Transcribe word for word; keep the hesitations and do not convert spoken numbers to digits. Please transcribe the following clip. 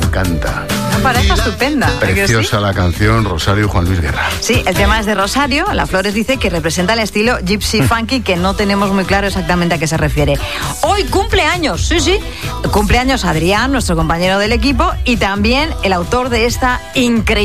encanta. Una pareja estupenda. Preciosa ¿sí? La canción, Rosario y Juan Luis Guerra. Sí, el tema es de Rosario. La Flores dice que representa el estilo gypsy funky, que no tenemos muy claro exactamente a qué se refiere. Hoy cumpleaños, sí, sí. Cumpleaños Adrián, nuestro compañero del equipo, y también el autor de esta increíble